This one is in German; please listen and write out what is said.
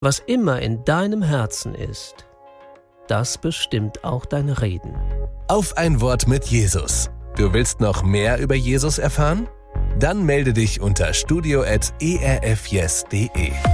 Was immer in deinem Herzen ist, das bestimmt auch dein Reden. Auf ein Wort mit Jesus. Du willst noch mehr über Jesus erfahren? Dann melde dich unter studio@erfyes.de.